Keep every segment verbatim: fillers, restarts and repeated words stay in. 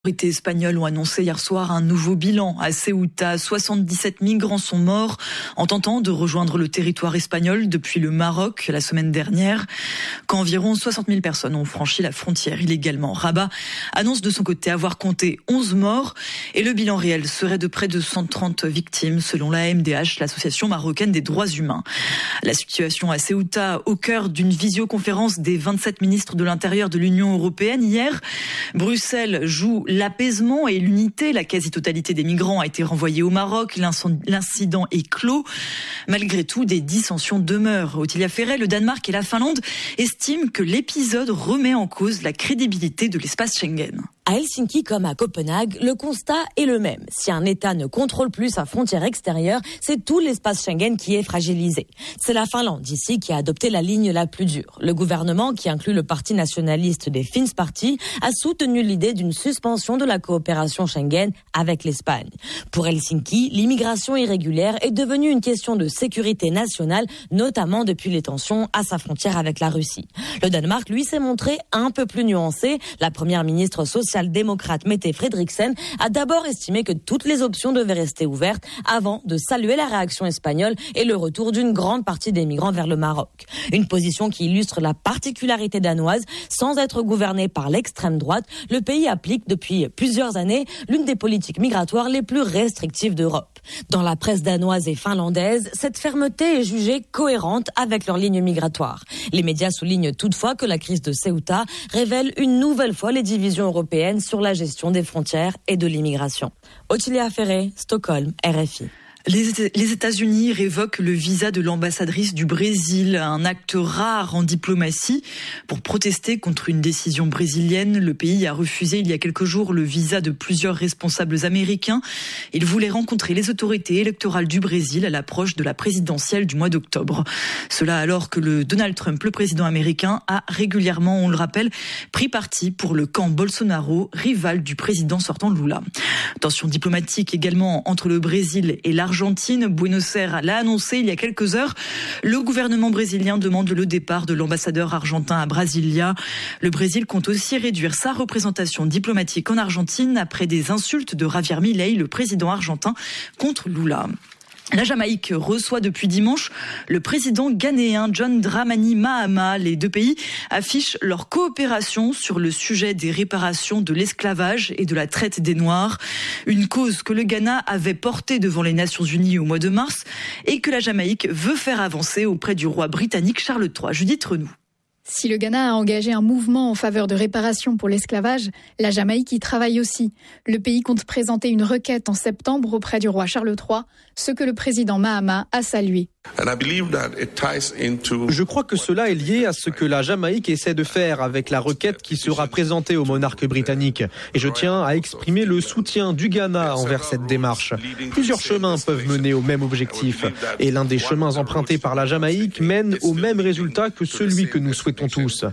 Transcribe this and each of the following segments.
Les autorités espagnoles ont annoncé hier soir un nouveau bilan à Ceuta. soixante-dix-sept migrants sont morts en tentant de rejoindre le territoire espagnol depuis le Maroc la semaine dernière, quand environ soixante mille personnes ont franchi la frontière illégalement. Rabat annonce de son côté avoir compté onze morts et le bilan réel serait de près de cent trente victimes selon l'A M D H, l'association marocaine des droits humains. La situation à Ceuta au cœur d'une visioconférence des vingt-sept ministres de l'Intérieur de l'Union européenne hier. Bruxelles joue l'apaisement et l'unité. La quasi-totalité des migrants a été renvoyée au Maroc. L'incident est clos. Malgré tout, des dissensions demeurent. Ottilia Ferret, le Danemark et la Finlande estiment que l'épisode remet en cause la crédibilité de l'espace Schengen. À Helsinki comme à Copenhague, le constat est le même. Si un État ne contrôle plus sa frontière extérieure, c'est tout l'espace Schengen qui est fragilisé. C'est la Finlande ici qui a adopté la ligne la plus dure. Le gouvernement, qui inclut le parti nationaliste des Finns Party, a soutenu l'idée d'une suspension de la coopération Schengen avec l'Espagne. Pour Helsinki, l'immigration irrégulière est devenue une question de sécurité nationale, notamment depuis les tensions à sa frontière avec la Russie. Le Danemark, lui, s'est montré un peu plus nuancé. La première ministre social-démocrate Mette Frederiksen a d'abord estimé que toutes les options devaient rester ouvertes avant de saluer la réaction espagnole et le retour d'une grande partie des migrants vers le Maroc. Une position qui illustre la particularité danoise. Sans être gouverné par l'extrême droite, le pays applique depuis plusieurs années l'une des politiques migratoires les plus restrictives d'Europe. Dans la presse danoise et finlandaise, cette fermeté est jugée cohérente avec leur ligne migratoire. Les médias soulignent toutefois que la crise de Ceuta révèle une nouvelle fois les divisions européennes sur la gestion des frontières et de l'immigration. Ottilia Ferret, Stockholm, R F I. Les États-Unis révoquent le visa de l'ambassadrice du Brésil, un acte rare en diplomatie. Pour protester contre une décision brésilienne, le pays a refusé il y a quelques jours le visa de plusieurs responsables américains. Il voulait rencontrer les autorités électorales du Brésil à l'approche de la présidentielle du mois d'octobre. Cela alors que le Donald Trump, le président américain, a régulièrement, on le rappelle, pris parti pour le camp Bolsonaro, rival du président sortant Lula. Tension diplomatique également entre le Brésil et l'Argentine. Argentine, Buenos Aires l'a annoncé il y a quelques heures. Le gouvernement brésilien demande le départ de l'ambassadeur argentin à Brasilia. Le Brésil compte aussi réduire sa représentation diplomatique en Argentine après des insultes de Javier Milei, le président argentin, contre Lula. La Jamaïque reçoit depuis dimanche le président ghanéen John Dramani Mahama. Les deux pays affichent leur coopération sur le sujet des réparations de l'esclavage et de la traite des Noirs. Une cause que le Ghana avait portée devant les Nations Unies au mois de mars et que la Jamaïque veut faire avancer auprès du roi britannique Charles trois. Judith Renou. Si le Ghana a engagé un mouvement en faveur de réparation pour l'esclavage, la Jamaïque y travaille aussi. Le pays compte présenter une requête en septembre auprès du roi Charles trois, ce que le président Mahama a salué. Je crois que cela est lié à ce que la Jamaïque essaie de faire avec la requête qui sera présentée au monarque britannique. Et je tiens à exprimer le soutien du Ghana envers cette démarche. Plusieurs chemins peuvent mener au même objectif. Et l'un des chemins empruntés par la Jamaïque mène au même résultat que celui que nous souhaitons tous.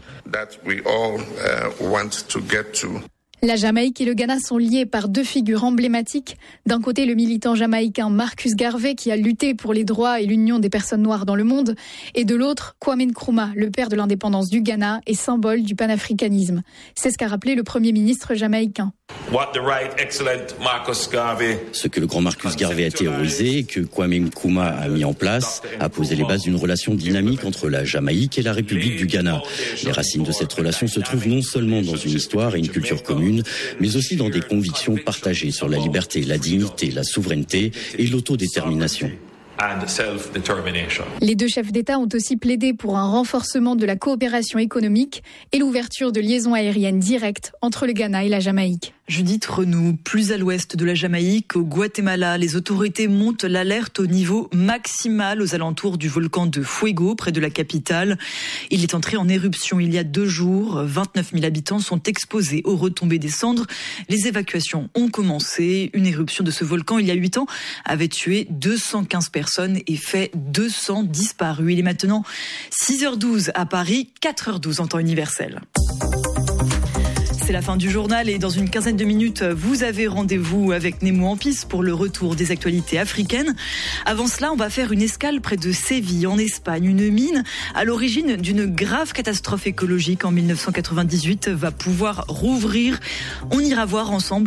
La Jamaïque et le Ghana sont liés par deux figures emblématiques. D'un côté, le militant jamaïcain Marcus Garvey qui a lutté pour les droits et l'union des personnes noires dans le monde. Et de l'autre, Kwame Nkrumah, le père de l'indépendance du Ghana et symbole du panafricanisme. C'est ce qu'a rappelé le Premier ministre jamaïcain. Ce que le grand Marcus Garvey a théorisé, que Kwame Nkrumah a mis en place, a posé les bases d'une relation dynamique entre la Jamaïque et la République du Ghana. Les racines de cette relation se trouvent non seulement dans une histoire et une culture commune, mais aussi dans des convictions partagées sur la liberté, la dignité, la souveraineté et l'autodétermination. Les deux chefs d'État ont aussi plaidé pour un renforcement de la coopération économique et l'ouverture de liaisons aériennes directes entre le Ghana et la Jamaïque. Judith Renou, plus à l'ouest de la Jamaïque, au Guatemala, les autorités montent l'alerte au niveau maximal aux alentours du volcan de Fuego, près de la capitale. Il est entré en éruption il y a deux jours. vingt-neuf mille habitants sont exposés aux retombées des cendres. Les évacuations ont commencé. Une éruption de ce volcan, il y a huit ans, avait tué deux cent quinze personnes et fait deux cents disparus. Il est maintenant six heures douze à Paris, quatre heures douze en temps universel. C'est la fin du journal et dans une quinzaine de minutes, vous avez rendez-vous avec Nemo en piste pour le retour des actualités africaines. Avant cela, on va faire une escale près de Séville, en Espagne. Une mine à l'origine d'une grave catastrophe écologique en mille neuf cent quatre-vingt-dix-huit va pouvoir rouvrir. On ira voir ensemble